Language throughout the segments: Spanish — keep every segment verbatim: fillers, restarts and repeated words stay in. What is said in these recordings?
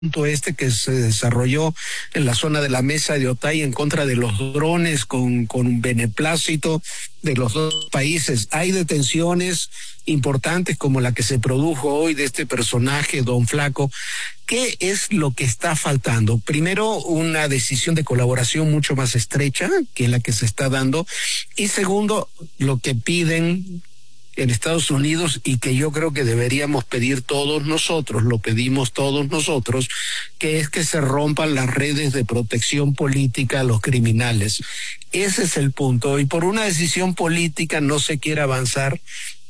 este que se desarrolló en la zona de la Mesa de Otay en contra de los drones con, con beneplácito de los dos países. Hay detenciones importantes como la que se produjo hoy de este personaje, Don Flaco. ¿Qué es lo que está faltando? Primero, una decisión de colaboración mucho más estrecha que la que se está dando. Y segundo, lo que piden en Estados Unidos y que yo creo que deberíamos pedir todos nosotros, lo pedimos todos nosotros, que es que se rompan las redes de protección política a los criminales. Ese es el punto. Y por una decisión política no se quiere avanzar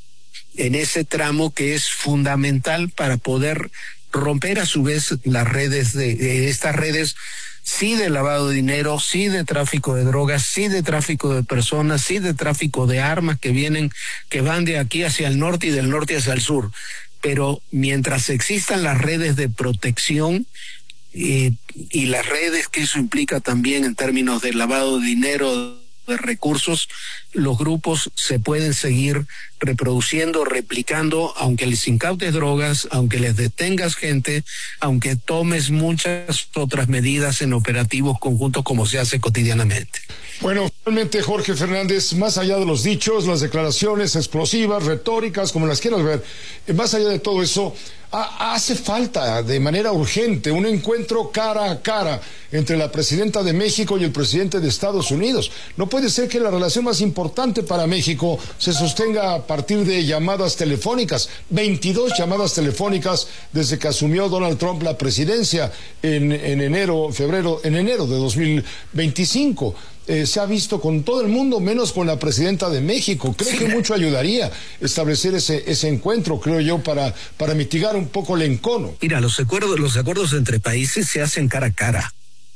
en ese tramo que es fundamental para poder romper a su vez las redes de, de estas redes, sí de lavado de dinero, sí de tráfico de drogas, sí de tráfico de personas, sí de tráfico de armas que vienen, que van de aquí hacia el norte y del norte hacia el sur. Pero mientras existan las redes de protección eh, y las redes que eso implica también en términos de lavado de dinero, de recursos, los grupos se pueden seguir reproduciendo, replicando, aunque les incautes drogas, aunque les detengas gente, aunque tomes muchas otras medidas en operativos conjuntos como se hace cotidianamente. Bueno, realmente, Jorge Fernández, más allá de los dichos, las declaraciones explosivas, retóricas, como las quieras ver, más allá de todo eso, ha, hace falta de manera urgente un encuentro cara a cara entre la presidenta de México y el presidente de Estados Unidos. No puede ser que la relación más importante para México se sostenga a partir de llamadas telefónicas. veintidós llamadas telefónicas desde que asumió Donald Trump la presidencia en, en enero, febrero, en enero de dos mil veinticinco. Eh, se ha visto con todo el mundo, menos con la presidenta de México. Creo sí. que mucho ayudaría establecer ese, ese encuentro, creo yo, para, para mitigar un poco el encono. Mira, los acuerdos, los acuerdos entre países se hacen cara a cara.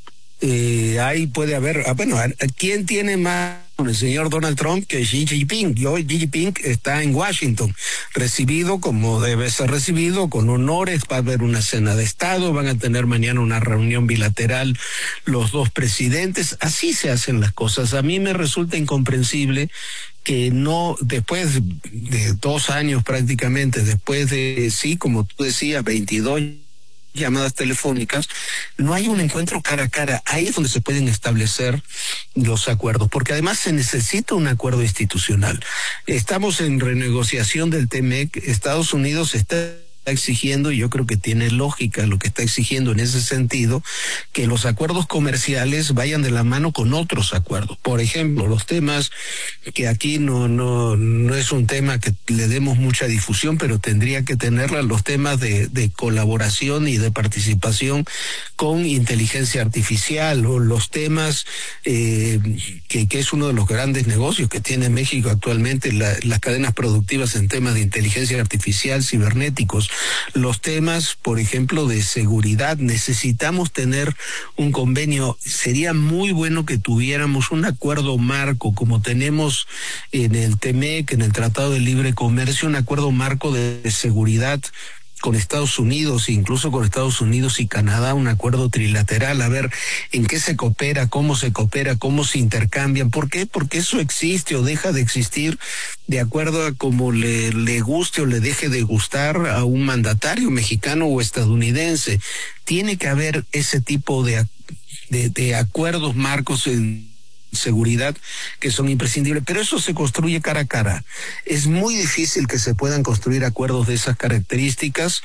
Eh, ahí puede haber, ah, bueno, ¿quién tiene más con el señor Donald Trump que Xi Jinping? Y hoy Xi Jinping está en Washington, recibido como debe ser recibido, con honores. Va a haber una cena de Estado, van a tener mañana una reunión bilateral los dos presidentes. Así se hacen las cosas. A mí me resulta incomprensible que no, después de dos años prácticamente, después de, sí, como tú decías, veintidós llamadas telefónicas, no hay un encuentro cara a cara. Ahí es donde se pueden establecer los acuerdos, porque además se necesita un acuerdo institucional. Estamos en renegociación del T M E C, Estados Unidos está exigiendo, y yo creo que tiene lógica lo que está exigiendo en ese sentido, que los acuerdos comerciales vayan de la mano con otros acuerdos. Por ejemplo, los temas que aquí no no no es un tema que le demos mucha difusión, pero tendría que tenerla, los temas de, de colaboración y de participación con inteligencia artificial, o los temas eh, que, que es uno de los grandes negocios que tiene México actualmente, la, las cadenas productivas en temas de inteligencia artificial, cibernéticos. Los temas, por ejemplo, de seguridad. Necesitamos tener un convenio. Sería muy bueno que tuviéramos un acuerdo marco, como tenemos en el T M E C, en el Tratado de Libre Comercio, un acuerdo marco de, de seguridad con Estados Unidos, incluso con Estados Unidos y Canadá, un acuerdo trilateral, a ver en qué se coopera, cómo se coopera, cómo se intercambian. ¿Por qué? Porque eso existe o deja de existir de acuerdo a cómo le, le guste o le deje de gustar a un mandatario mexicano o estadounidense. Tiene que haber ese tipo de, de, de acuerdos marcos en seguridad que son imprescindibles, pero eso se construye cara a cara. Es muy difícil que se puedan construir acuerdos de esas características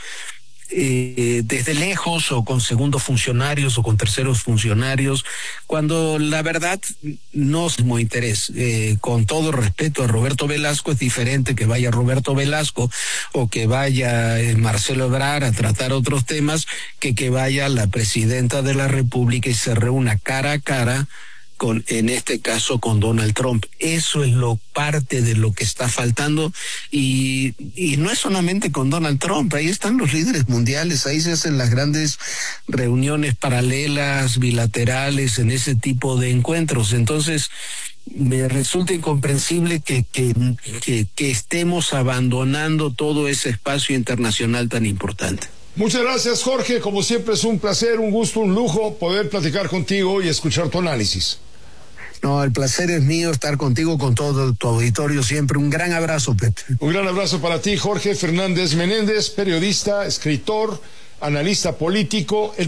eh, desde lejos, o con segundos funcionarios o con terceros funcionarios, cuando la verdad no es muy interés. Eh, con todo respeto a Roberto Velasco, es diferente que vaya Roberto Velasco o que vaya eh, Marcelo Ebrard a tratar otros temas, que que vaya la presidenta de la República y se reúna cara a cara con, en este caso, con Donald Trump. Eso es lo parte de lo que está faltando, y, y no es solamente con Donald Trump. Ahí están los líderes mundiales, ahí se hacen las grandes reuniones paralelas, bilaterales, en ese tipo de encuentros. Entonces, me resulta incomprensible que, que, que, que estemos abandonando todo ese espacio internacional tan importante. Muchas gracias, Jorge. Como siempre es un placer, un gusto, un lujo poder platicar contigo y escuchar tu análisis. No, el placer es mío estar contigo, con todo tu auditorio siempre. Un gran abrazo, Pepe. Un gran abrazo para ti, Jorge Fernández Menéndez, periodista, escritor, analista político. El